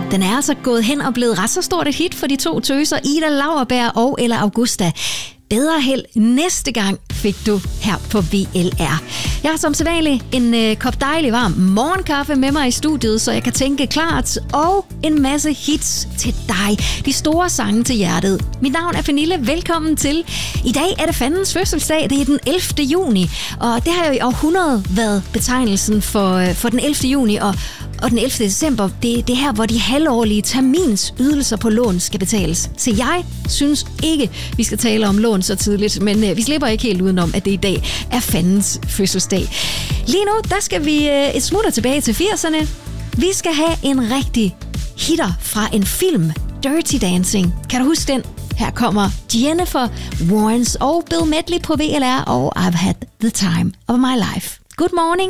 Den er altså gået hen og blevet ret så stort et hit for de to tøser, Ida Lauerberg og Ella Augusta. Bedre held næste gang fik du her på VLR. Jeg har som sædvanlig en kop dejlig varm morgenkaffe med mig i studiet, så jeg kan tænke klart, og en masse hits til dig. De store sange til hjertet. Mit navn er Pernille. Velkommen til. I dag er det fandens fødselsdag. Det er den 11. juni, og det har jo i århundrede været betegnelsen for den 11. juni, og den 11. december, det er her, hvor de halvårlige terminsydelser på lån skal betales. Så jeg synes ikke, vi skal tale om lån så tidligt, men vi slipper ikke helt udenom, at det i dag er fandens fødselsdag. Lige nu, der skal vi et smutter tilbage til 80'erne. Vi skal have en rigtig hitter fra en film, Dirty Dancing. Kan du huske den? Her kommer Jennifer Warnes og Bill Medley på VLR, og I've had the time of my life. Good morning.